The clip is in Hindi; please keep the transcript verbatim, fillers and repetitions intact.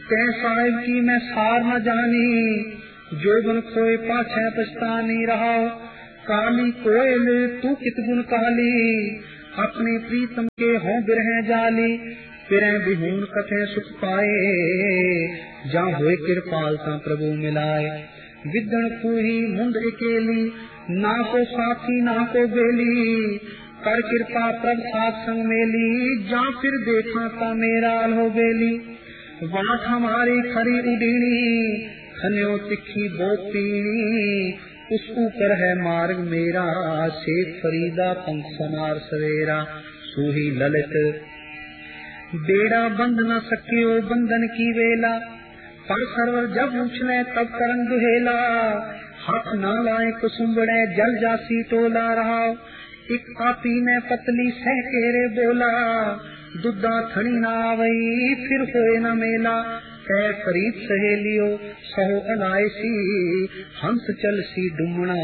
तै साहिब की मैं सार न जानी जोगन खोए पाछे पछतानी रहा। काली कोयल तू कित गुण काली अपने प्रीतम के हों बिरह जाली। फिरें बिहून कथे सुख पाए जा होए कृपाल ता प्रभु मिलाए। विदन कुही मुंड अकेली ना को साथी ना को बेली कर कृपा प्रभ साथ संग मेली जा फिर देखा ता मेरा हो बेली। वाट हमारी खरी उडीनी खन्यो तिखी बोती उस ऊपर है मार्ग मेरा शेख फरीदा पंख समार सवेरा। सूही ललित बेड़ा बंद न सकियो बंधन की वेला पर सरवर जब उछले तब करन दुहेला। हाथ न लाए कुसुम्बड़े जल जासी टोला रहा। एक पापी ने पतली सह केरे बोला दुद्धा थड़ी न आवई फिर होए न मेला। कह फरीद सहेलियो सहो अलायसी हंस चल सी डुमना